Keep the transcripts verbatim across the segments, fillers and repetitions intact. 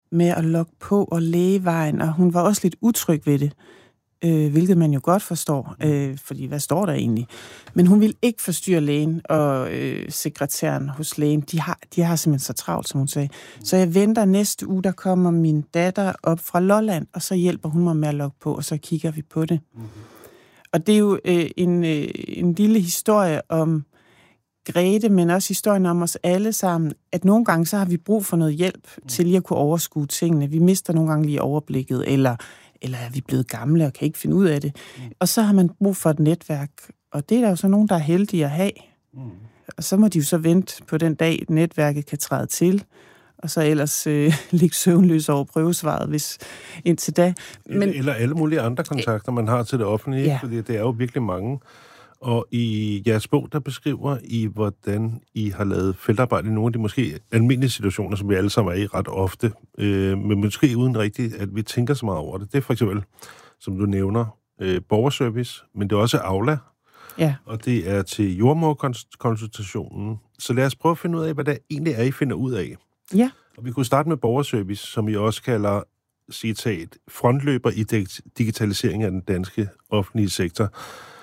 med at logge på og lægevejen, og hun var også lidt utryg ved det, øh, hvilket man jo godt forstår, øh, fordi hvad står der egentlig? Men hun ville ikke forstyrre lægen og øh, sekretæren hos lægen. De har, de har simpelthen så travlt, som hun sagde. Så jeg venter næste uge, der kommer min datter op fra Lolland, og så hjælper hun mig med at logge på, og så kigger vi på det. Mm-hmm. Og det er jo øh, en, øh, en lille historie om Grete, men også historien om os alle sammen, at nogle gange så har vi brug for noget hjælp mm. til lige at kunne overskue tingene. Vi mister nogle gange lige overblikket, eller, eller er vi blevet gamle og kan ikke finde ud af det. Mm. Og så har man brug for et netværk, og det er der jo så nogen, der er heldige at have. Mm. Og så må de jo så vente på den dag, netværket kan træde til, og så ellers øh, ligge søvnløs over prøvesvaret, hvis indtil da. Men, eller, eller alle mulige andre kontakter, man har til det offentlige, ja. Fordi det er jo virkelig mange. Og i jeres bog, der beskriver I, hvordan I har lavet feltarbejde i nogle af de måske almindelige situationer, som vi alle sammen er i ret ofte, øh, men måske uden rigtigt, at vi tænker så meget over det. Det er for eksempel, som du nævner, øh, borgerservice, men det er også Aula, ja. Og det er til jordemoderkonsultationen. Så lad os prøve at finde ud af, hvad det egentlig er, I finder ud af. Ja. Og vi kunne starte med borgerservice, som I også kalder, citat, frontløber i digitalisering af den danske offentlige sektor.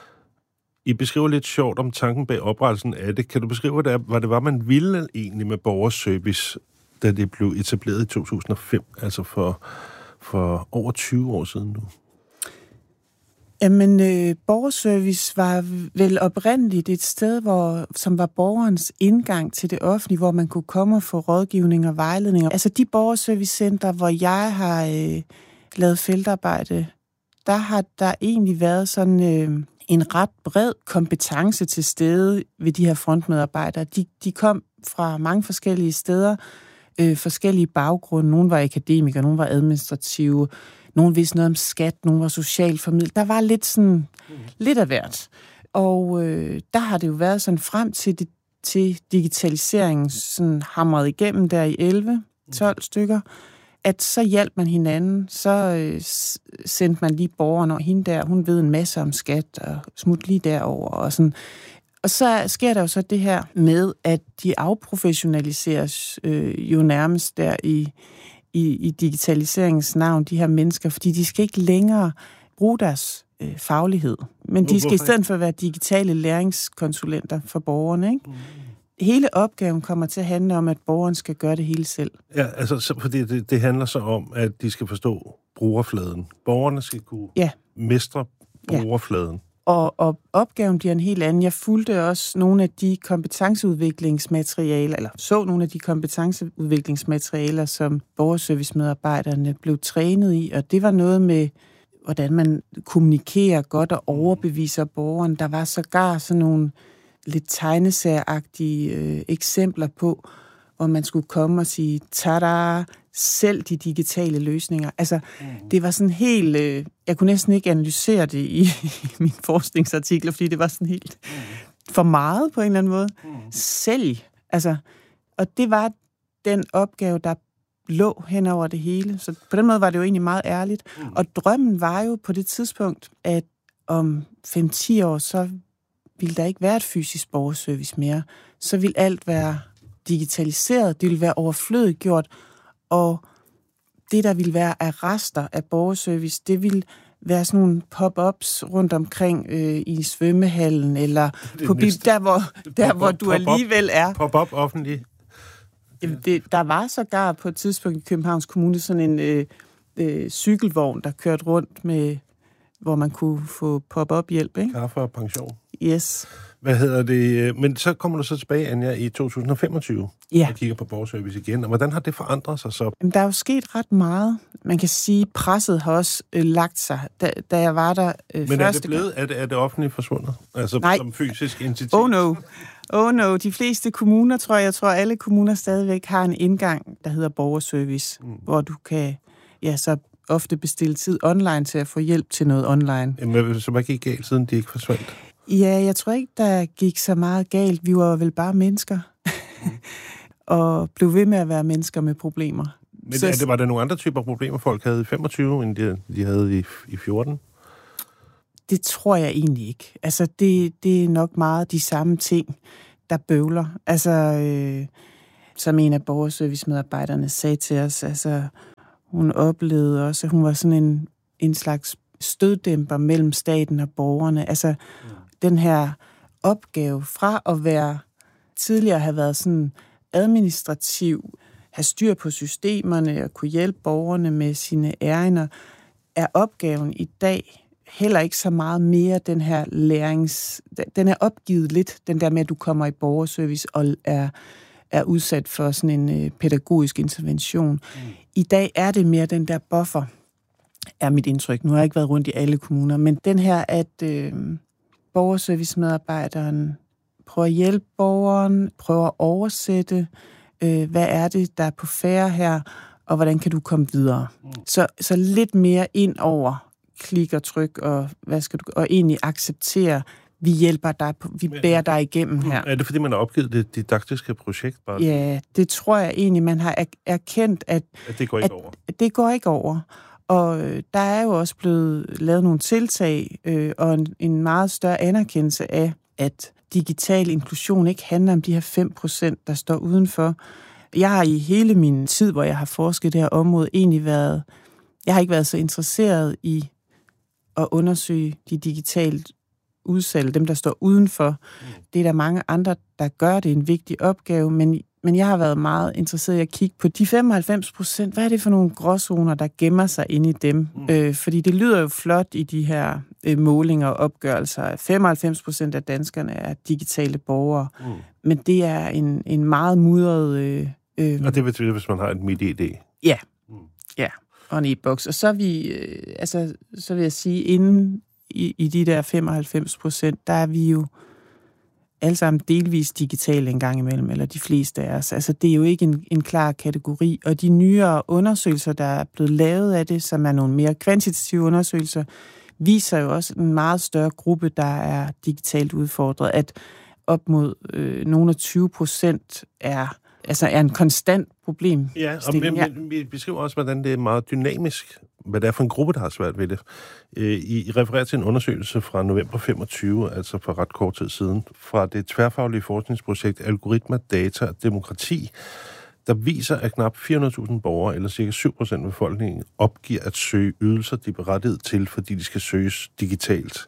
I beskriver lidt sjovt om tanken bag oprettelsen af det. Kan du beskrive, hvad det var, man ville egentlig med borgerservice, da det blev etableret i to tusind og fem, altså for, for over tyve år siden nu? Jamen, øh, borgerservice var vel oprindeligt et sted, hvor, som var borgerens indgang til det offentlige, hvor man kunne komme og få rådgivning og vejledning. Altså de borgerservicecenter, hvor jeg har øh, lavet feltarbejde, der har der egentlig været sådan øh, en ret bred kompetence til stede ved de her frontmedarbejdere. De, de kom fra mange forskellige steder, øh, forskellige baggrunde. Nogle var akademikere, nogle var administrative, nogle vidste noget om skat, nogle var socialformidlet. Der var lidt sådan, mm. lidt af hvert. Og øh, der har det jo været sådan frem til, det, til digitaliseringen sådan hamret igennem der i elleve tolv stykker, at så hjalp man hinanden, så øh, sendte man lige borgeren og hende der, hun ved en masse om skat, og smut lige derover og sådan. Og så sker der jo så det her med, at de afprofessionaliseres øh, jo nærmest der i, i, i digitaliseringens navn, de her mennesker, fordi de skal ikke længere bruge deres øh, faglighed, men de skal i stedet for at være digitale læringskonsulenter for borgerne, ikke? Mm. Hele opgaven kommer til at handle om, at borgeren skal gøre det hele selv. Ja, altså, så, fordi det, det handler så om, at de skal forstå brugerfladen. Borgerne skal kunne ja. mestre brugerfladen. Ja. Og, og opgaven bliver en helt anden. Jeg fulgte også nogle af de kompetenceudviklingsmaterialer, eller så nogle af de kompetenceudviklingsmaterialer, som borgerservicemedarbejderne blev trænet i, og det var noget med, hvordan man kommunikerer godt og overbeviser borgeren. Der var sågar sådan nogle lidt tegneserieagtige øh, eksempler på, hvor man skulle komme og sige, tada, selv de digitale løsninger. Altså, mm. det var sådan helt... Øh, jeg kunne næsten ikke analysere det i, i mine forskningsartikler, fordi det var sådan helt mm. for meget på en eller anden måde. Mm. Selv. Altså, og det var den opgave, der lå hen over det hele. Så på den måde var det jo egentlig meget ærligt. Mm. Og drømmen var jo på det tidspunkt, at om fem til ti år, så ville der ikke være et fysisk borgerservice mere. Så ville alt være digitaliseret, det ville være overflødigt gjort, og det, der ville være af rester af borgerservice, det ville være sådan nogle pop-ups rundt omkring øh, i svømmehallen, eller på bil, der, hvor, der, hvor du alligevel er. Pop-up offentlig. Jamen, det, der var sågar på et tidspunkt i Københavns Kommune sådan en øh, øh, cykelvogn, der kørte rundt med, hvor man kunne få pop-up hjælp, ikke? Kaffe og pension. Yes. Hvad hedder det? Men så kommer du så tilbage, Anja, i to tusind og femogtyve, ja. og kigger på borgerservice igen. Og hvordan har det forandret sig så? Jamen, der er jo sket ret meget. Man kan sige, at presset har også øh, lagt sig, da, da jeg var der øh, Men første er det blevet, er det, er det offentligt forsvundet? Altså Nej. Som fysisk entitet? Oh no. Oh no. De fleste kommuner, tror jeg, jeg tror alle kommuner stadigvæk har en indgang, der hedder borgerservice, mm. hvor du kan, ja, så ofte bestille tid online til at få hjælp til noget online. Jamen, så hvad gik galt, siden de ikke forsvandt? Ja, jeg tror ikke, der gik så meget galt. Vi var vel bare mennesker. Mm. og blev ved med at være mennesker med problemer. Men så, det, var der nogle andre typer problemer, folk havde i femogtyve, end de, de havde i, i fjorten? Det tror jeg egentlig ikke. Altså, det, det er nok meget de samme ting, der bøvler. Altså, øh, som en af borgerservicemedarbejderne sagde til os, altså, hun oplevede også, at hun var sådan en, en slags støddæmper mellem staten og borgerne. Altså mm. den her opgave fra at være tidligere have været sådan administrativ, have styr på systemerne og kunne hjælpe borgerne med sine ærender, er opgaven i dag heller ikke så meget mere den her lærings... Den er opgivet lidt, den der med, at du kommer i borgerservice og er, er udsat for sådan en øh, pædagogisk intervention. Mm. I dag er det mere den der buffer, er mit indtryk. Nu har jeg ikke været rundt i alle kommuner, men den her, at øh, borgerservice-medarbejderen prøver at hjælpe borgeren, prøver at oversætte, øh, hvad er det, der er på færre her, og hvordan kan du komme videre. Mm. Så, så lidt mere ind over klik og tryk, og, hvad skal du, og egentlig acceptere, vi hjælper dig, på, vi bærer dig igennem her. Er det, fordi man har opgivet det didaktiske projekt? Bare? Ja, det tror jeg egentlig, man har erkendt, at, at det går ikke at, over. At det går ikke over. Og øh, der er jo også blevet lavet nogle tiltag, øh, og en, en meget større anerkendelse af, at digital inklusion ikke handler om de her fem procent, der står udenfor. Jeg har i hele min tid, hvor jeg har forsket det her område, egentlig været, jeg har ikke været så interesseret i at undersøge de digitalt udsatte, dem der står udenfor. Mm. Det er der mange andre, der gør, det er en vigtig opgave, men, men jeg har været meget interesseret i at kigge på de femoghalvfems procent. Hvad er det for nogle gråzoner, der gemmer sig inde i dem? Mm. Øh, fordi det lyder jo flot i de her øh, målinger og opgørelser, at femoghalvfems procent af danskerne er digitale borgere, mm. men det er en, en meget mudret... Øh, øh, og det betyder, hvis man har et MitID? Ja, mm. ja. Og en e-boks. Og så, vi, øh, altså, så vil jeg sige, inden i, i de der femoghalvfems procent, der er vi jo alle sammen delvis digitale en gang imellem, eller de fleste af os. Altså, det er jo ikke en, en klar kategori. Og de nyere undersøgelser, der er blevet lavet af det, som er nogle mere kvantitative undersøgelser, viser jo også en meget større gruppe, der er digitalt udfordret. At op mod øh, nogle af tyve procent er... altså er en konstant problem. Ja, og men, men, vi beskriver også, hvordan det er meget dynamisk, hvad det er for en gruppe, der har svært ved det. I, I refererer til en undersøgelse fra november femogtyve, altså for ret kort tid siden, fra det tværfaglige forskningsprojekt Algoritmer, Data og Demokrati, der viser, at knap fire hundrede tusind borgere, eller cirka syv procent af befolkningen, opgiver at søge ydelser, de er berettiget til, fordi de skal søges digitalt.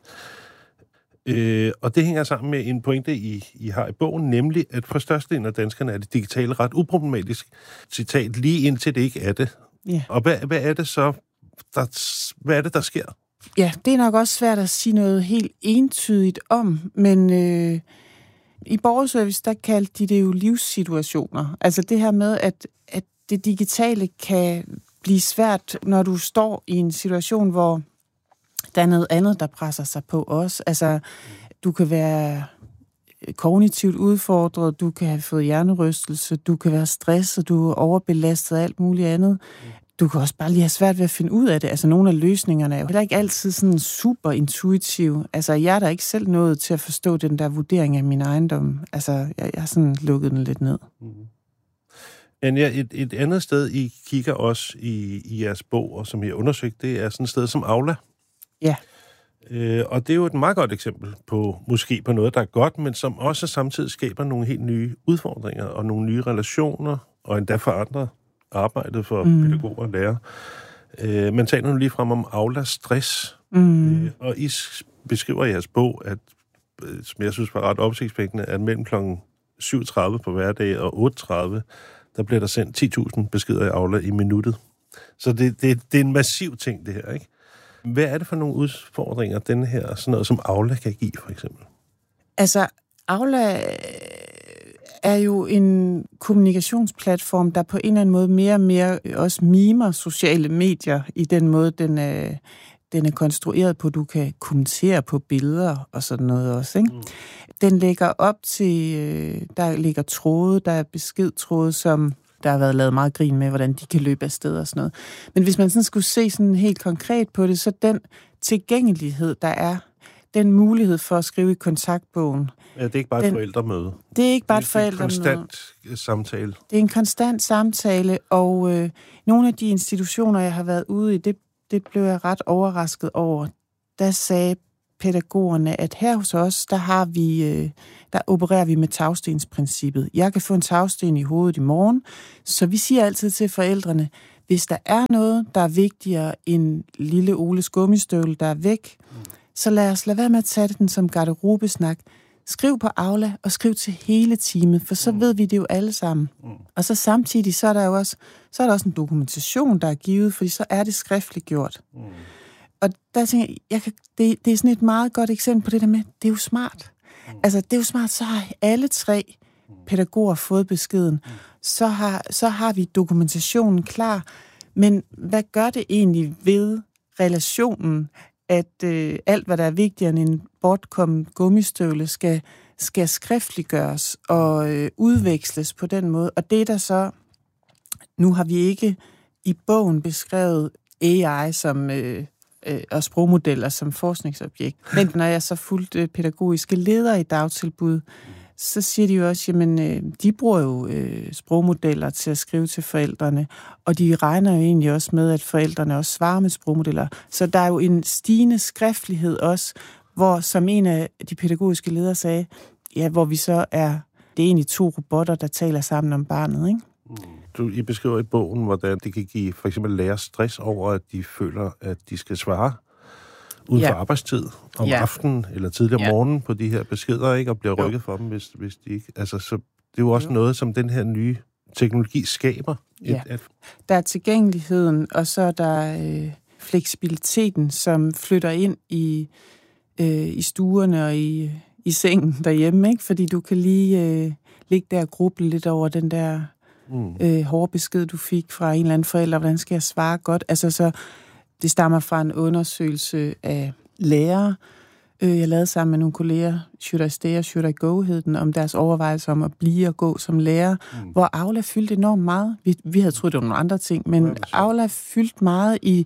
Øh, og det hænger sammen med en pointe, I, I har i bogen, nemlig, at for størstedelen af danskerne er det digitale ret uproblematisk. Citat, lige indtil det ikke er det. Yeah. Og hvad, hvad er det så, der, hvad er det, der sker? Ja, det er nok også svært at sige noget helt entydigt om, men øh, i borgerservice, der kaldte de det jo livssituationer. Altså det her med, at, at det digitale kan blive svært, når du står i en situation, hvor der er noget andet, der presser sig på os. Altså, du kan være kognitivt udfordret, du kan have fået hjernerystelse, du kan være stresset, du er overbelastet og alt muligt andet. Du kan også bare lige have svært ved at finde ud af det. Altså, nogle af løsningerne er jo heller ikke altid sådan super intuitive. Altså, jeg er da ikke selv nået til at forstå den der vurdering af min ejendom. Altså, jeg, jeg har sådan lukket den lidt ned. Mm-hmm. Anja, et, et andet sted, I kigger også i, i jeres bog, og som I har undersøgt, det er sådan et sted som Aula. Ja. Øh, og det er jo et meget godt eksempel på, måske på noget, der er godt, men som også samtidig skaber nogle helt nye udfordringer og nogle nye relationer, og endda forandrer arbejdet for mm. pædagoger og lærere. Øh, man taler nu lige frem om Aula-stress, mm. øh, og I beskriver i jeres bog, at, som jeg synes var ret opsigtsvækkende, at mellem klokken syv tredive på hverdag og otte tredive, der bliver der sendt ti tusind beskeder i Aula i minuttet. Så det, det, det er en massiv ting, det her, ikke? Hvad er det for nogle udfordringer, den her, sådan noget som Aula kan give, for eksempel? Altså, Aula er jo en kommunikationsplatform, der på en eller anden måde mere og mere også mimer sociale medier i den måde, den er, den er konstrueret på. Du kan kommentere på billeder og sådan noget også, ikke? Mm. Den lægger op til, der ligger tråde, der er beskedtråde, som der har været lavet meget grin med, hvordan de kan løbe afsted og sådan noget. Men hvis man sådan skulle se sådan helt konkret på det, så den tilgængelighed, der er, den mulighed for at skrive i kontaktbogen. Ja, det er ikke bare den, et forældremøde. Det er ikke bare et forældremøde. Det er en konstant samtale. Det er en konstant samtale, og øh, nogle af de institutioner, jeg har været ude i, det, det blev jeg ret overrasket over. Der sagde pædagogerne, at her hos os, der har vi, øh, der opererer vi med tagstensprincippet. Jeg kan få en tagsten i hovedet i morgen, så vi siger altid til forældrene, hvis der er noget, der er vigtigere end lille Oles gummistøvle, der er væk, mm. så lad os lade være med at tage den som garderobesnak. Skriv på Aula, og skriv til hele teamet, for så mm. ved vi det jo alle sammen. Mm. Og så samtidig, så er der jo også, så er der også en dokumentation, der er givet, fordi så er det skriftligt gjort. Mm. Og der tænker jeg, jeg kan, det, det er sådan et meget godt eksempel på det der med, det er jo smart. Mm. Altså, det er jo smart, så har alle tre pædagoger fået beskeden. Mm. Så, har, så har vi dokumentationen klar. Men hvad gør det egentlig ved relationen, at øh, alt, hvad der er vigtigere end en bortkommet gummistøvle, skal, skal skriftliggøres og øh, udveksles på den måde? Og det der så, nu har vi ikke i bogen beskrevet A I som... Øh, og sprogmodeller som forskningsobjekt. Men når jeg så fulgt pædagogiske ledere i dagtilbud, så siger de jo også, jamen, de bruger jo øh, sprogmodeller til at skrive til forældrene, og de regner jo egentlig også med, at forældrene også svarer med sprogmodeller. Så der er jo en stigende skriftlighed også, hvor, som en af de pædagogiske ledere sagde, ja, hvor vi så er, det er egentlig to robotter, der taler sammen om barnet, ikke? Du, I beskriver i bogen, hvordan det kan give for eksempel lærer stress over, at de føler, at de skal svare uden ja. for arbejdstid, om ja. aftenen eller tidlig om ja. morgenen på de her beskeder, ikke? Og bliver jo. rykket for dem, hvis, hvis de ikke... Altså, så det er jo også jo. noget, som den her nye teknologi skaber. Ja. Et, at... Der er tilgængeligheden, og så er der øh, fleksibiliteten, som flytter ind i, øh, i stuerne og i, i sengen derhjemme, ikke? Fordi du kan lige øh, ligge der og gruble lidt over den der... Mm. Øh, hårde besked, du fik fra en eller anden forælder, hvordan skal jeg svare godt? Altså, så det stammer fra en undersøgelse af lærere, øh, jeg lavede sammen med nogle kolleger, Should I Stay og Should I Go, hed den, om deres overvejelser om at blive og gå som lærer, mm. hvor Aula fyldte enormt meget. Vi, vi havde troet, det var nogle andre ting, men Aula fyldte meget i,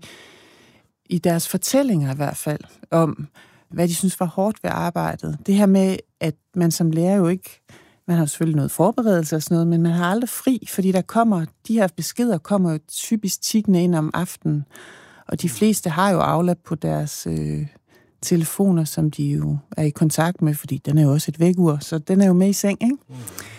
i deres fortællinger i hvert fald, om hvad de synes var hårdt ved arbejdet. Det her med, at man som lærer jo ikke... Man har selvfølgelig noget forberedelse og sådan noget, men man har aldrig fri, fordi der kommer, de her beskeder kommer jo typisk tiggende ind om aftenen. Og de fleste har jo Aula på deres øh, telefoner, som de jo er i kontakt med, fordi den er jo også et vækkeur, så den er jo med i seng, ikke? Mm.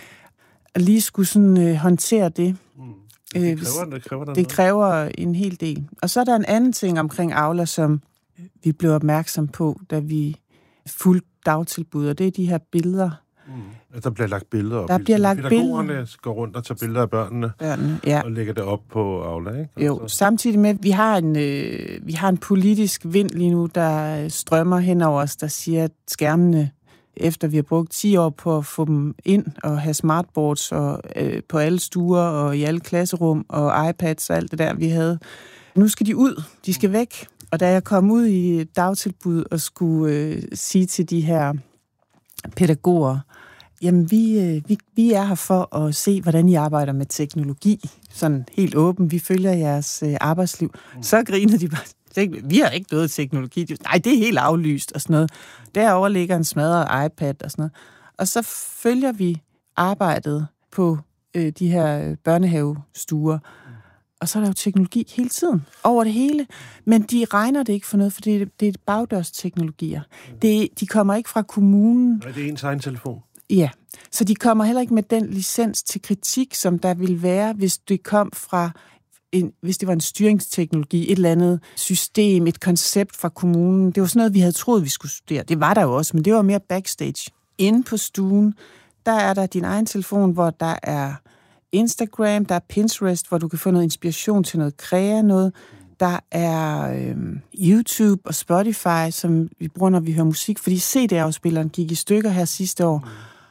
Og lige skulle sådan øh, håndtere det. Mm. Det kræver, det, kræver det kræver en hel del. Og så er der en anden ting omkring Aula, som vi blev opmærksom på, da vi fulgte dagtilbud, og det er de her billeder. Mm. Der bliver lagt billeder op. Der bliver lagt Pædagogerne billeder. går rundt og tager billeder af børnene, børnene ja. og lægger det op på Aula, ikke? Altså. Jo, samtidig med, at vi har en, øh, vi har en politisk vind lige nu, der strømmer hen over os, der siger, at skærmene, efter vi har brugt ti år på at få dem ind og have smartboards og, øh, på alle stuer og i alle klasserum og iPads og alt det der, vi havde. Nu skal de ud. De skal væk. Og da jeg kom ud i dagtilbud og skulle øh, sige til de her pædagoger, jamen vi, vi, vi er her for at se, hvordan I arbejder med teknologi. Sådan helt åben. Vi følger jeres øh, arbejdsliv. Mm. Så grinede de bare. Vi har ikke noget teknologi. Nej, det er helt aflyst og sådan noget. Derovre ligger en smadret iPad og sådan noget. Og så følger vi arbejdet på øh, de her børnehavestuer. Mm. Og så er der jo teknologi hele tiden. Over det hele. Men de regner det ikke for noget, for det er, det er bagdørsteknologier. Mm. Det, de kommer ikke fra kommunen. Nej, det er ens egen telefon. Ja, så de kommer heller ikke med den licens til kritik, som der ville være, hvis det kom fra en, hvis det var en styringsteknologi, et eller andet system, et koncept fra kommunen. Det var sådan noget, vi havde troet, vi skulle studere. Det var der jo også, men det var mere backstage. Inde på stuen, der er der din egen telefon, hvor der er Instagram, der er Pinterest, hvor du kan få noget inspiration til noget krea, noget. Der er øhm, YouTube og Spotify, som vi bruger, når vi hører musik, fordi C D-afspilleren gik i stykker her sidste år. Mm.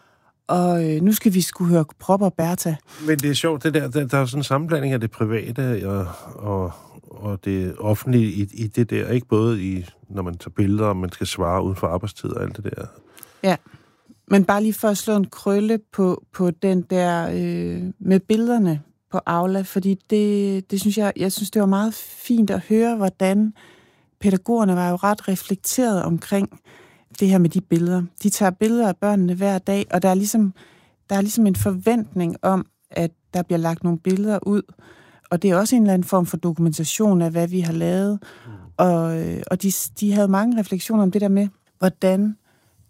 Og øh, nu skal vi skulle høre Prop og Bertha. Men det er sjovt, det der, der, der er jo sådan en sammenblanding af det private og, og, og det offentlige i, i det der, ikke både i, når man tager billeder, og man skal svare uden for arbejdstid og alt det der. Ja, men bare lige for at slå en krølle på, på den der øh, med billederne på Aula, fordi det, det synes jeg, jeg synes, det var meget fint at høre, hvordan pædagogerne var jo ret reflekteret omkring det her med de billeder. De tager billeder af børnene hver dag, og der er ligesom, der er ligesom en forventning om, at der bliver lagt nogle billeder ud, og det er også en eller anden form for dokumentation af, hvad vi har lavet. Mm. Og, og de, de havde mange refleksioner om det der med, hvordan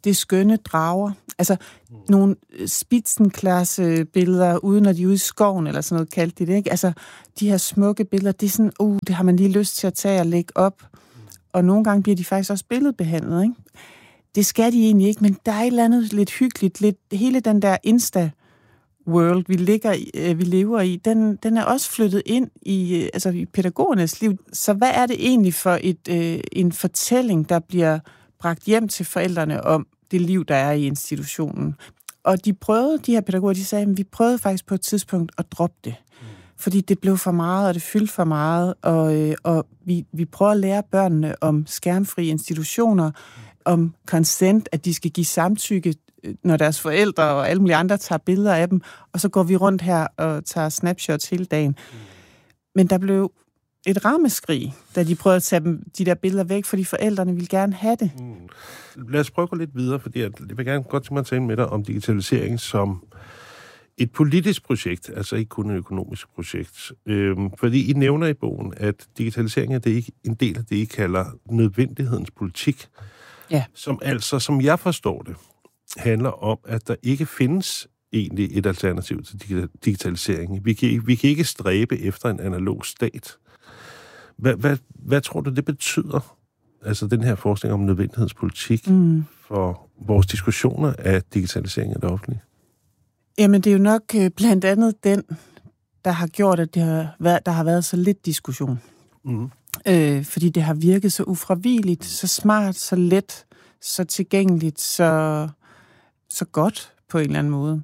det er skønne drager. Altså mm. nogle spitzenklasse-billeder, uden når de er ude i skoven, eller sådan noget kaldte de det, ikke? Altså de her smukke billeder, det er sådan, uh, det har man lige lyst til at tage og lægge op. Mm. Og nogle gange bliver de faktisk også billedbehandlet, ikke? Det skal de egentlig ikke, men der er et eller andet lidt hyggeligt, lidt hele den der Insta world, vi, ligger i, øh, vi lever i, den, den er også flyttet ind i, øh, altså i pædagogernes liv. Så hvad er det egentlig for et, øh, en fortælling, der bliver bragt hjem til forældrene om det liv, der er i institutionen? Og de prøvede, de her pædagoger, de sagde, at vi prøvede faktisk på et tidspunkt at droppe det. Mm. Fordi det blev for meget, og det fyldte for meget, og, øh, og vi, vi prøver at lære børnene om skærmfri institutioner, om consent, at de skal give samtykke, når deres forældre og alle mulige andre tager billeder af dem, og så går vi rundt her og tager snapshots hele dagen. Mm. Men der blev et rammeskrig, da de prøvede at tage dem, de der billeder væk, fordi forældrene ville gerne have det. Mm. Lad os prøve at gå lidt videre, fordi jeg vil gerne godt tænke mig at tale med dig om digitalisering som et politisk projekt, altså ikke kun et økonomisk projekt. Øhm, fordi I nævner i bogen, at digitalisering er det ikke, en del af det, I kalder nødvendighedens politik, ja. Som altså, som jeg forstår det, handler om, at der ikke findes egentlig et alternativ til digitalisering. Vi kan, vi kan ikke stræbe efter en analog stat. Hvad, hvad, hvad tror du, det betyder, altså den her forskning om nødvendighedspolitik, mm. for vores diskussioner af digitalisering af det offentlige? Jamen, det er jo nok blandt andet den, der har gjort, at det har været, der har været så lidt diskussion. Mm. Øh, fordi det har virket så ufravigeligt, så smart, så let, så tilgængeligt, så, så godt på en eller anden måde.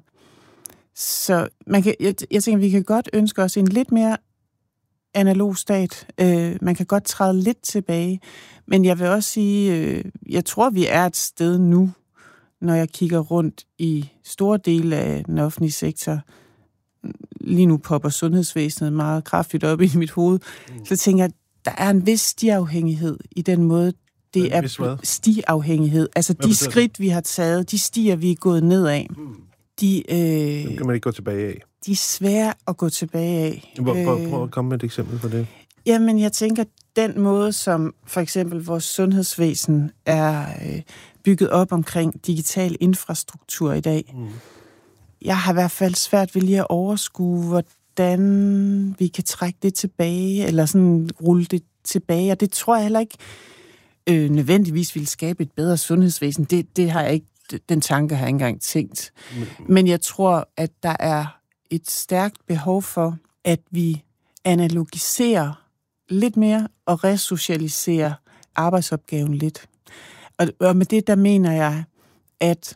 Så man kan, jeg, jeg tænker, vi kan godt ønske os en lidt mere analog stat. Øh, man kan godt træde lidt tilbage. Men jeg vil også sige, øh, jeg tror, vi er et sted nu, når jeg kigger rundt i store dele af den offentlige sektor. Lige nu popper sundhedsvæsenet meget kraftigt op i mit hoved. Mm. Så tænker jeg, der er en vis stiafhængighed i den måde, det er stiafhængighed. Altså de skridt, vi har taget, de stier, vi er gået ned af, mm. de, øh, dem kan man ikke gå tilbage af. De er svære at gå tilbage af. Hvor, prøv, prøv at komme med et eksempel på det. Jamen, jeg tænker, den måde, som for eksempel vores sundhedsvæsen er øh, bygget op omkring digital infrastruktur i dag. Mm. Jeg har i hvert fald svært ved lige at overskue, hvordan vi kan trække det tilbage, eller sådan rulle det tilbage. Og det tror jeg heller ikke øh, nødvendigvis ville skabe et bedre sundhedsvæsen. Det, det har jeg ikke, den tanke har jeg ikke engang tænkt. Mm. Men jeg tror, at der er et stærkt behov for, at vi analogiserer lidt mere og resocialiserer arbejdsopgaven lidt. Og, og med det, der mener jeg, at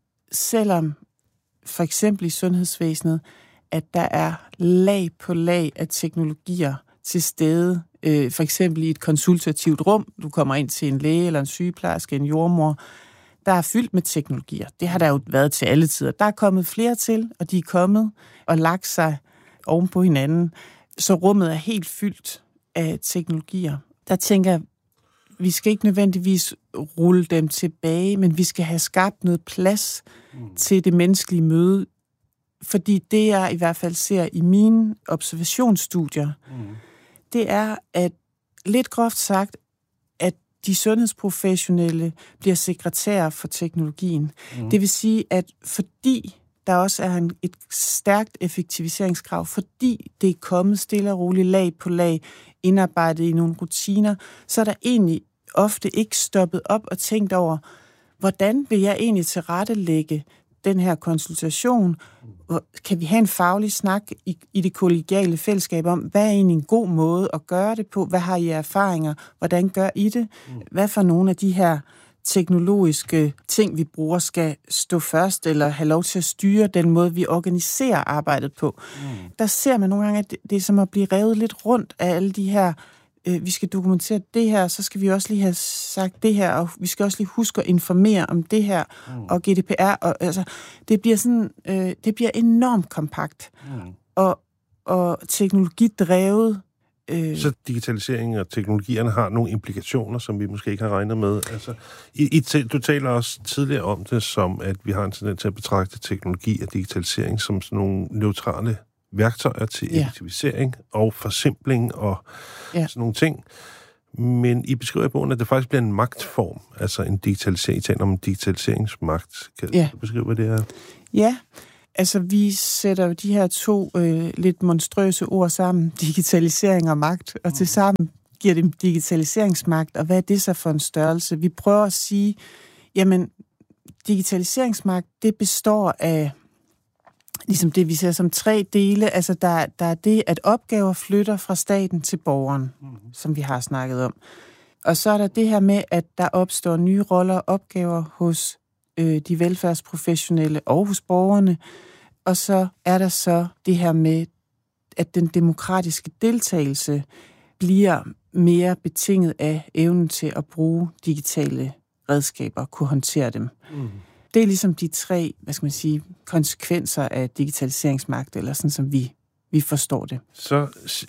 selvom for eksempel i sundhedsvæsenet, at der er lag på lag af teknologier til stede, øh, for eksempel i et konsultativt rum, du kommer ind til en læge eller en sygeplejerske, en jordmor, der er fyldt med teknologier. Det har der jo været til alle tider. Der er kommet flere til, og de er kommet og lagt sig oven på hinanden, så rummet er helt fyldt af teknologier. Der tænker jeg, vi skal ikke nødvendigvis rulle dem tilbage, men vi skal have skabt noget plads mm. til det menneskelige møde. Fordi det, jeg i hvert fald ser i mine observationsstudier, mm. det er, at lidt groft sagt, at de sundhedsprofessionelle bliver sekretærer for teknologien. Mm. Det vil sige, at fordi der også er en, et stærkt effektiviseringskrav, fordi det er kommet stille og roligt lag på lag, indarbejdet i nogle rutiner, så er der egentlig ofte ikke stoppet op og tænkt over, hvordan vil jeg egentlig tilrettelægge den her konsultation? Kan vi have en faglig snak i, i det kollegiale fællesskab om, hvad er egentlig en god måde at gøre det på? Hvad har I erfaringer? Hvordan gør I det? Hvad for nogle af de her teknologiske ting, vi bruger, skal stå først, eller have lov til at styre den måde, vi organiserer arbejdet på? Mm. Der ser man nogle gange, at det, det er som at blive revet lidt rundt af alle de her, øh, vi skal dokumentere det her, så skal vi også lige have sagt det her, og vi skal også lige huske at informere om det her, mm. og G D P R, og altså, det bliver sådan, øh, det bliver enormt kompakt, mm. og, og teknologidrevet. Øh. Så digitaliseringen og teknologierne har nogle implikationer, som vi måske ikke har regnet med. Altså, i, i, du taler også tidligere om det, som at vi har en tendens til at betragte teknologi og digitalisering som sådan nogle neutrale værktøjer til effektivisering ja. og forsimpling og ja. sådan nogle ting. Men I beskriver i bogen, at det faktisk bliver en magtform, altså en digitalisering. I taler om en digitaliseringsmagt. Kan ja. du beskrive, hvad det er? Ja, altså vi sætter jo de her to øh, lidt monstrøse ord sammen, digitalisering og magt, og til sammen giver det digitaliseringsmagt, og hvad er det så for en størrelse? Vi prøver at sige, jamen, digitaliseringsmagt, det består af, ligesom det, vi ser som tre dele, altså der, der er det, at opgaver flytter fra staten til borgeren, mm-hmm. som vi har snakket om. Og så er der det her med, at der opstår nye roller og opgaver hos øh, de velfærdsprofessionelle og hos borgerne. Og så er der så det her med, at den demokratiske deltagelse bliver mere betinget af evnen til at bruge digitale redskaber og kunne håndtere dem. Mm. Det er ligesom de tre, hvad skal man sige, konsekvenser af digitaliseringsmagt, eller sådan som vi, vi forstår det. Så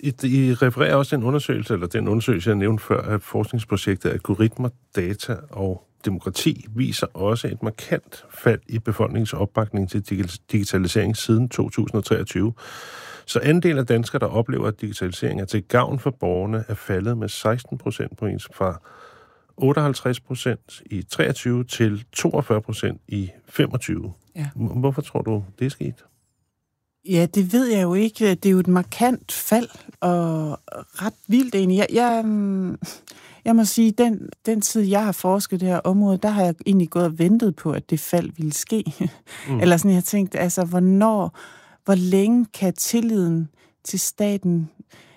I refererer også den undersøgelse, eller den undersøgelse, jeg nævnte før, af forskningsprojektet Algoritmer, Data og Demokrati, viser også et markant fald i befolkningens opbakning til digitalisering siden to tusind og treogtyve. Så andelen af danskere, der oplever, at digitalisering er til gavn for borgerne, er faldet med seksten procentpoint fra otteoghalvtreds procent i treogtyve til toogfyrre procent i femogtyve. Ja. Hvorfor tror du, det er sket? Ja, det ved jeg jo ikke. Det er jo et markant fald, og ret vildt egentlig. Jeg, jeg, jeg må sige, den, den tid, jeg har forsket det her område, der har jeg egentlig gået og ventet på, at det fald ville ske. Mm. Eller sådan, jeg har tænkt, altså, hvornår, hvor længe kan tilliden til staten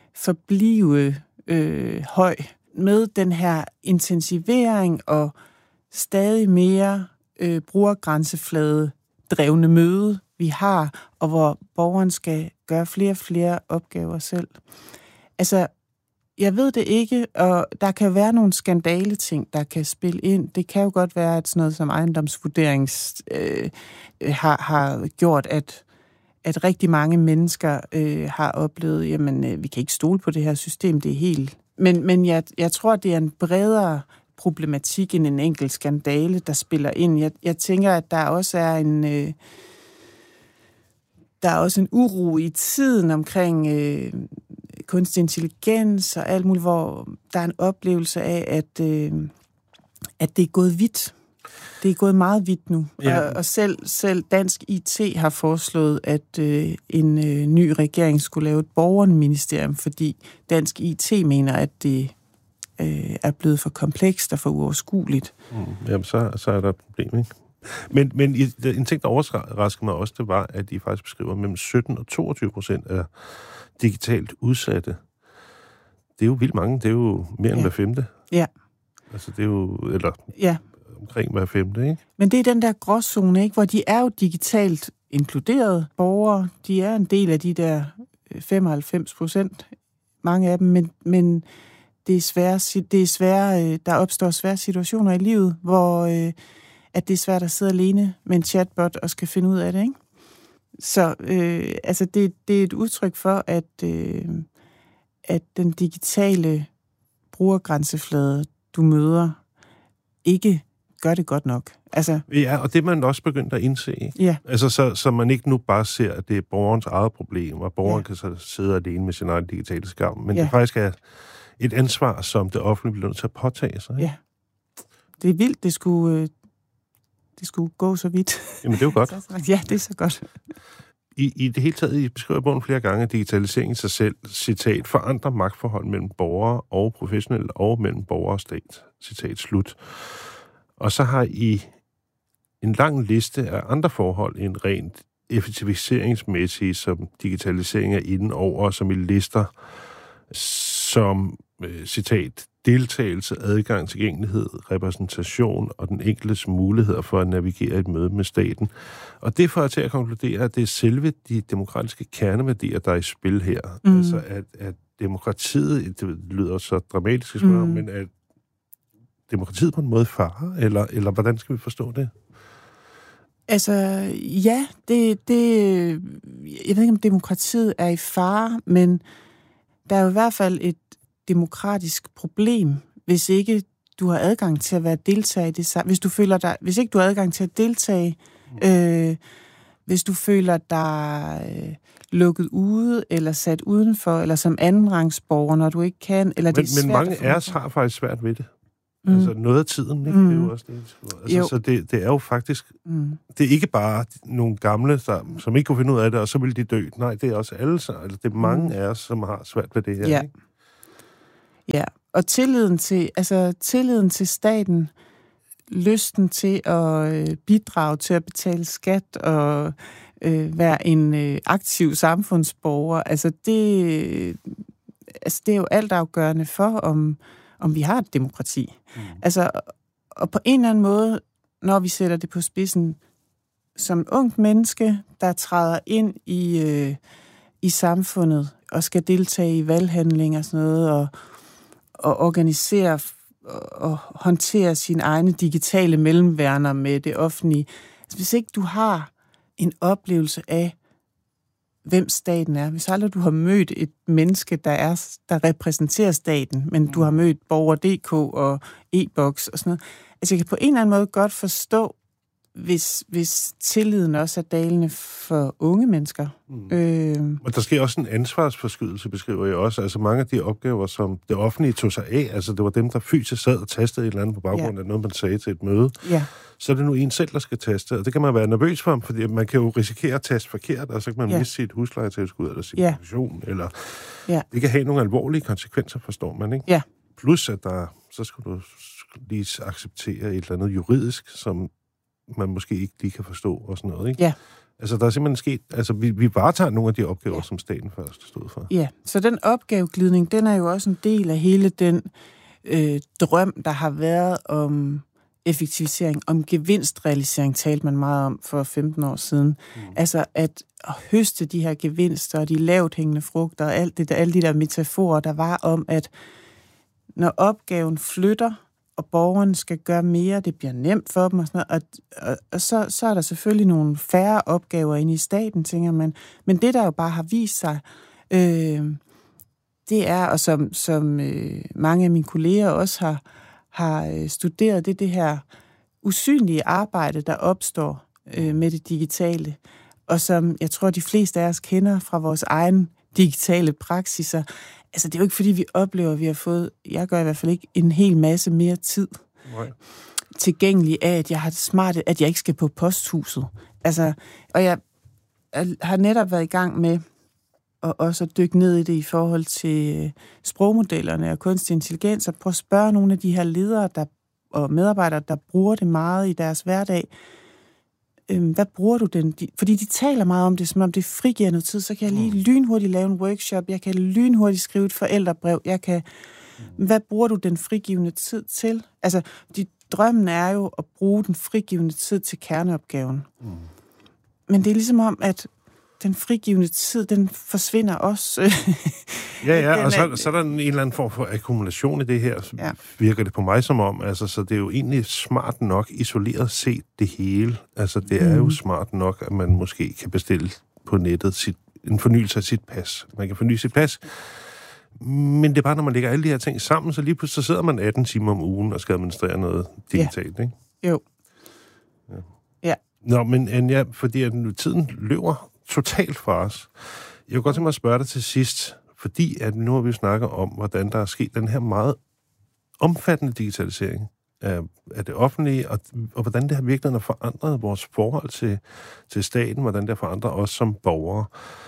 forblive øh, høj med den her intensivering og stadig mere øh, brugergrænseflade drevne møde, vi har, og hvor borgeren skal gøre flere og flere opgaver selv. Altså, jeg ved det ikke, og der kan være nogle skandaleting, der kan spille ind. Det kan jo godt være, at sådan noget som ejendomsvurderings øh, har, har gjort, at, at rigtig mange mennesker øh, har oplevet, jamen, øh, vi kan ikke stole på det her system, det er helt... Men, men jeg, jeg tror, det er en bredere problematik end en enkelt skandale, der spiller ind. Jeg, jeg tænker, at der også er en... Øh, Der er også en uro i tiden omkring øh, kunstig intelligens og alt muligt, hvor der er en oplevelse af, at, øh, at det er gået vidt. Det er gået meget vidt nu. Ja. Og, og selv, selv Dansk I T har foreslået, at øh, en øh, ny regering skulle lave et borgerministerium, fordi Dansk I T mener, at det øh, er blevet for komplekst og for uoverskueligt. Mm. Jamen, så, så er der et problem, ikke? Men, men en ting, der overraskede mig også, det var, at I faktisk beskriver, at mellem sytten og toogtyve procent er digitalt udsatte. Det er jo vildt mange. Det er jo mere end ja. hver femte. Ja. Altså, det er jo... Eller ja. omkring hver femte, ikke? Men det er den der gråzone, ikke? Hvor de er jo digitalt inkluderet borgere. De er en del af de der femoghalvfems procent. Mange af dem. Men, men det er svære, det er svære, der opstår svære situationer i livet, hvor... Øh, at det er svært at sidde alene med en chatbot og skal finde ud af det, ikke? Så øh, altså det, det er et udtryk for, at, øh, at den digitale brugergrænseflade, du møder, ikke gør det godt nok. Altså, ja, og det er man også begyndt at indse, ikke? Ja. Altså, så, så man ikke nu bare ser, at det er borgerens eget problem, og borgeren ja. kan så sidde alene med sin egen digitale skærm, men ja. det faktisk er et ansvar, som det offentlige bliver nødt til at påtage sig, ikke? Ja. Det er vildt, det skulle... Det skulle gå så vidt. Jamen, det er jo godt. Ja, det er så godt. I, i det hele taget, I beskriver bogen flere gange, at digitalisering i sig selv, citat, forandrer magtforhold mellem borgere og professionelle og mellem borgere og stat, citat, slut. Og så har I en lang liste af andre forhold end rent effektiviseringsmæssige, som digitalisering er inden over, som I lister som, øh, citat, deltagelse, adgang, tilgængelighed, repræsentation og den enkeltes muligheder for at navigere et møde med staten. Og det får jeg til at konkludere, at det er selve de demokratiske kerneværdier, der er i spil her. Mm. Altså, at, at demokratiet, det lyder så dramatisk, mm. men at demokratiet på en måde farer, eller, eller hvordan skal vi forstå det? Altså, ja, det, det, jeg ved ikke, om demokratiet er i fare, men der er jo i hvert fald et demokratisk problem, hvis ikke du har adgang til at være deltager i det samme. Hvis du føler dig, hvis ikke du har adgang til at deltage, øh, hvis du føler dig øh, lukket ude, eller sat udenfor, eller som andenrangsborger, når du ikke kan, eller det men, er men mange af os har faktisk svært ved det. Mm. Altså noget af tiden, ikke? Mm. Det er jo også det. Altså, så det, det er jo faktisk... Mm. Det er ikke bare nogle gamle, der, som ikke kunne finde ud af det, og så vil de dø. Nej, det er også alle sammen. Altså, det er mange mm. af os, som har svært ved det her. Ja. Ikke? Ja, og tilliden til, altså, tilliden til staten, lysten til at øh, bidrage til at betale skat og øh, være en øh, aktiv samfundsborger, altså det, altså det er jo altafgørende for, om, om vi har et demokrati. Mm. Altså, og på en eller anden måde, når vi sætter det på spidsen, som ungt menneske, der træder ind i, øh, i samfundet og skal deltage i valghandlinger og sådan noget, og, og organisere og håndtere sine egne digitale mellemværender med det offentlige. Altså, hvis ikke du har en oplevelse af, hvem staten er, hvis aldrig du har mødt et menneske, der, er, der repræsenterer staten, men du har mødt Borger punktum d k og e-boks og sådan noget. Altså, jeg kan på en eller anden måde godt forstå, hvis, hvis tilliden også er dalende for unge mennesker. Mm. Øh... Og der sker også en ansvarsforskydelse, beskriver jeg også. Altså mange af de opgaver, som det offentlige tog sig af, altså det var dem, der fysisk sad og tastede et eller andet på baggrund ja. af noget, man sagde til et møde. Ja. Så er det nu en selv, der skal taste, og det kan man være nervøs for, fordi man kan jo risikere at taste forkert, og så kan man ja. miste sit huslejetilskud eller sin ja. pension, eller ja. det kan have nogle alvorlige konsekvenser, forstår man, ikke? Ja. Plus, at der, så skal du lige acceptere et eller andet juridisk, som man måske ikke lige kan forstå og sådan noget, ikke? Ja. Altså, der er simpelthen sket... Altså, vi, vi varetager nogle af de opgaver, ja. som staten først stod for. Ja, så den opgaveglidning, den er jo også en del af hele den øh, drøm, der har været om effektivisering, om gevinstrealisering, talte man meget om for femten år siden. Mm. Altså, at, at høste de her gevinster, og de lavt hængende frugter, og alt det der, alle de der metaforer, der var om, at når opgaven flytter, og borgerne skal gøre mere, det bliver nemt for dem, og, sådan noget, og, og, og så, så er der selvfølgelig nogle færre opgaver inde i staten, tænker man. Men det, der jo bare har vist sig, øh, det er, og som, som øh, mange af mine kolleger også har, har studeret, det er det her usynlige arbejde, der opstår øh, med det digitale, og som jeg tror, de fleste af os kender fra vores egen digitale praksiser. Altså, det er jo ikke, fordi vi oplever, at vi har fået, jeg gør i hvert fald ikke, en hel masse mere tid Nej. tilgængelig af, at jeg har det smart, at jeg ikke skal på posthuset. Altså, og jeg, jeg har netop været i gang med at også dykke ned i det i forhold til sprogmodellerne og kunstig intelligens, og prøve at spørge nogle af de her ledere der, og medarbejdere, der bruger det meget i deres hverdag. Hvad bruger du den? Fordi de taler meget om det, som om det frigiver noget tid, så kan jeg lige lynhurtigt lave en workshop, jeg kan lynhurtigt skrive et forældrebrev, jeg kan... Hvad bruger du den frigivende tid til? Altså, de, drømmen er jo at bruge den frigivende tid til kerneopgaven. Mm. Men det er ligesom om, at den frigivende tid, den forsvinder også. ja, ja, og så, så er der en eller anden form for akkumulation i det her, ja. virker det på mig som om. Altså, så det er jo egentlig smart nok, isoleret set det hele. Altså, det er mm. jo smart nok, at man måske kan bestille på nettet sit, en fornyelse af sit pas. Man kan forny sit pas. Men det er bare, når man lægger alle de her ting sammen, så lige pludselig så sidder man atten timer om ugen og skal administrere noget digitalt, ja. ikke? Jo. Ja. ja. Nå, men Anja, fordi at tiden løber totalt fra os. Jeg kunne godt tænke mig at spørge dig til sidst, fordi at nu har vi snakket om, hvordan der er sket den her meget omfattende digitalisering af, af det offentlige, og, og hvordan det har virkelig har forandret vores forhold til, til staten, hvordan det har forandret os som borgere.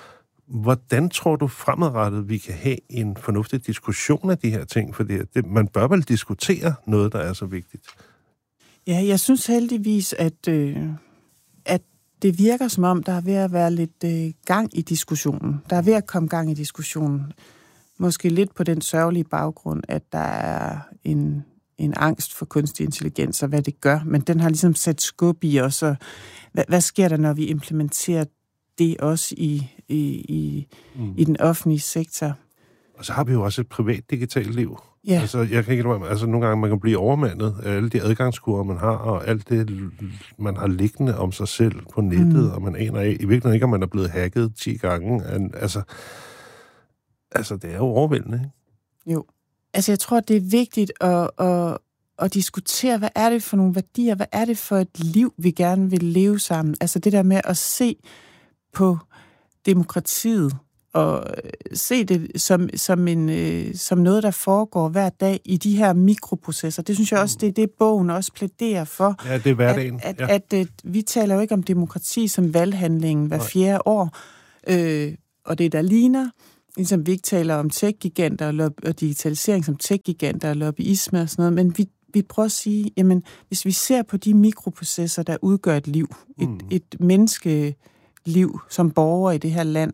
Hvordan tror du fremadrettet, vi kan have en fornuftig diskussion af de her ting? Fordi det, man bør vel diskutere noget, der er så vigtigt. Ja, jeg synes heldigvis, at, øh, at det virker som om, der er ved at være lidt øh, gang i diskussionen. Der er ved at komme gang i diskussionen. Måske lidt på den sørgelige baggrund, at der er en, en angst for kunstig intelligens og hvad det gør. Men den har ligesom sat skub i os. Og hvad, hvad sker der, når vi implementerer det også i, i, i, mm. i den offentlige sektor? Og så har vi jo også et privat digitalt liv. Ja. Altså, jeg kan ikke, altså, nogle gange man kan blive overmandet af alle de adgangskurver, man har, og alt det, man har liggende om sig selv på nettet, mm. og man aner af, i virkeligheden ikke, om man er blevet hacket ti gange. Altså, altså det er jo overvældende, ikke? Jo. Altså, jeg tror, det er vigtigt at, at, at diskutere, hvad er det for nogle værdier, hvad er det for et liv, vi gerne vil leve sammen. Altså det der med at se på demokratiet, og se det som, som, en, øh, som noget, der foregår hver dag i de her mikroprocesser. Det synes jeg også, det er det, bogen også plæderer for. Ja, det er hverdagen. At, at, ja. at, at vi taler jo ikke om demokrati som valghandlingen hver fjerde år, øh, og det der ligner, ligesom vi ikke taler om tech-giganter og, lobby, og digitalisering som tech-giganter og lobbyisme og sådan noget, men vi, vi prøver at sige, jamen, hvis vi ser på de mikroprocesser, der udgør et liv, et, mm. et menneskeliv som borger i det her land,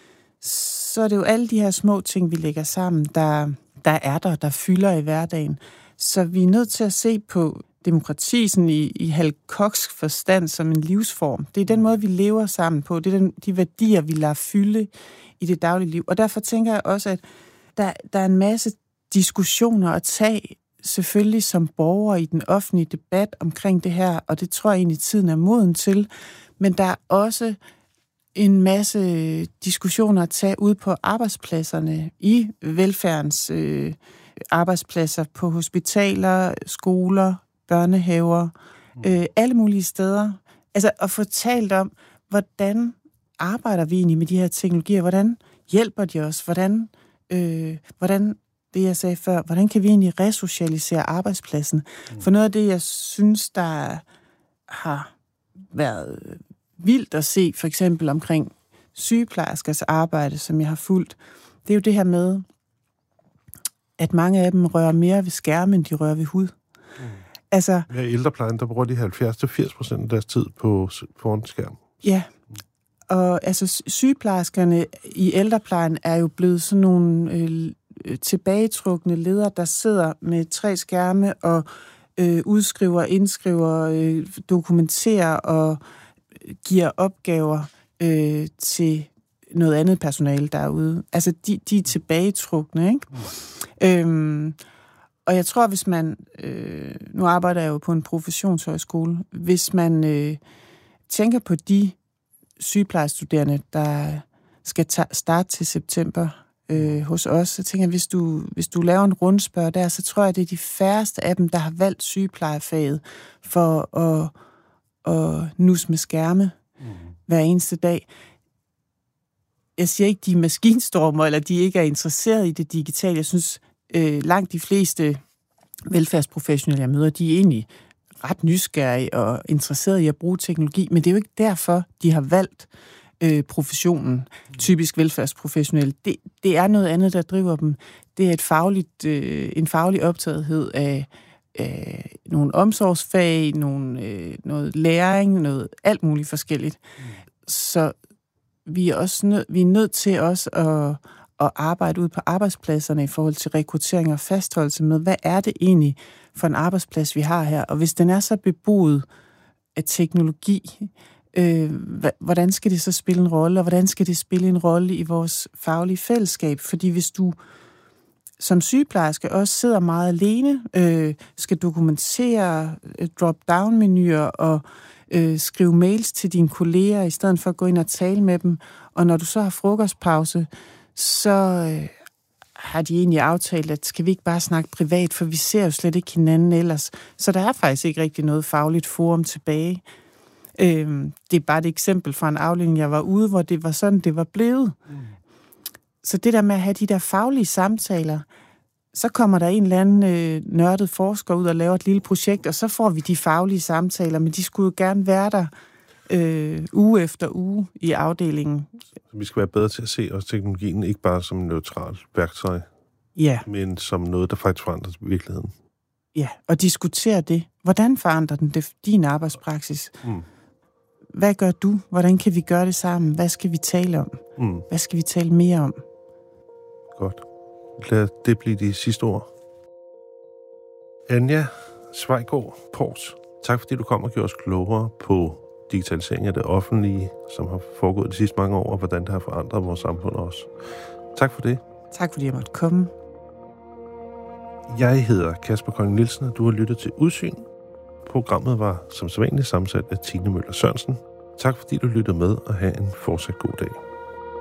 så er det jo alle de her små ting, vi lægger sammen, der, der er der, der fylder i hverdagen. Så vi er nødt til at se på demokrati sådan i, i Hal Kochs forstand som en livsform. Det er den måde, vi lever sammen på. Det er den, de værdier, vi lader fylde i det daglige liv. Og derfor tænker jeg også, at der, der er en masse diskussioner at tage, selvfølgelig som borger i den offentlige debat omkring det her, og det tror jeg egentlig, tiden er moden til. Men der er også en masse diskussioner at tage ud på arbejdspladserne, i velfærdens øh, arbejdspladser, på hospitaler, skoler, børnehaver, øh, alle mulige steder. Altså at få talt om, hvordan arbejder vi egentlig med de her teknologier, hvordan hjælper de os, hvordan, øh, hvordan det jeg sagde før, hvordan kan vi egentlig resocialisere arbejdspladsen? Mm. For noget af det, jeg synes, der har været vildt at se, for eksempel omkring sygeplejerskers arbejde, som jeg har fulgt, det er jo det her med, at mange af dem rører mere ved skærmen, end de rører ved hud. Mm. Altså, ja, i ældreplejen, der bruger de halvfjerds til firs procent af deres tid på foran skærm. Ja, og altså sygeplejerskerne i ældreplejen er jo blevet sådan nogle øh, tilbagetrukne ledere, der sidder med tre skærme og øh, udskriver, indskriver, øh, dokumenterer og giver opgaver øh, til noget andet personale derude. Altså, de, de er tilbagetrukne, ikke? Mm. Øhm, og jeg tror, hvis man... Øh, nu arbejder jeg jo på en professionshøjskole. Hvis man øh, tænker på de sygeplejestuderende, der skal ta- starte til september øh, hos os, så tænker jeg, hvis du, hvis du laver en rundspørg der, så tror jeg, det er de færreste af dem, der har valgt sygeplejefaget for at, at nus med skærme mm. hver eneste dag. Jeg siger ikke, de er maskinstormer, eller de ikke er interesseret i det digitale. Jeg synes, øh, langt de fleste velfærdsprofessionelle, jeg møder, de er egentlig ret nysgerrige og interesserede i at bruge teknologi, men det er jo ikke derfor, de har valgt øh, professionen, typisk velfærdsprofessionelle. Det, det er noget andet, der driver dem. Det er et fagligt, øh, en faglig optagethed af øh, nogle omsorgsfag, nogle, øh, noget læring, noget alt muligt forskelligt. Mm. Så vi er også nød, vi er nødt til også at, at arbejde ud på arbejdspladserne i forhold til rekruttering og fastholdelse med, hvad er det egentlig for en arbejdsplads, vi har her? Og hvis den er så beboet af teknologi, øh, hvordan skal det så spille en rolle, og hvordan skal det spille en rolle i vores faglige fællesskab? Fordi hvis du som sygeplejerske også sidder meget alene, øh, skal dokumentere øh, drop-down-menuer og øh, skrive mails til dine kolleger, i stedet for at gå ind og tale med dem, og når du så har frokostpause, så øh, har de egentlig aftalt, at skal vi ikke bare snakke privat, for vi ser jo slet ikke hinanden ellers. Så der er faktisk ikke rigtig noget fagligt forum tilbage. Øh, det er bare et eksempel fra en afdeling, jeg var ude, hvor det var sådan, det var blevet. Mm. Så det der med at have de der faglige samtaler, så kommer der en eller anden øh, nørdet forsker ud og laver et lille projekt, og så får vi de faglige samtaler, men de skulle jo gerne være der øh, uge efter uge i afdelingen. Vi skal være bedre til at se også teknologien ikke bare som en neutral værktøj, ja. men som noget, der faktisk forandrer virkeligheden. Ja, og diskutere det. Hvordan forandrer den det, din arbejdspraksis? Mm. Hvad gør du? Hvordan kan vi gøre det sammen? Hvad skal vi tale om? Mm. Hvad skal vi tale mere om? Godt. Lad det blive de sidste ord. Anja Svejgaard Pors, tak fordi du kom og gjorde os klogere på digitalisering af det offentlige, som har foregået de sidste mange år, og hvordan det har forandret vores samfund også. Tak for det. Tak fordi jeg måtte komme. Jeg hedder Kasper Kolding Nielsen, og du har lyttet til Udsyn. Programmet var som sædvanligt sammensat af Tine Møller Sørensen. Tak fordi du lyttede med, og have en fortsat god dag.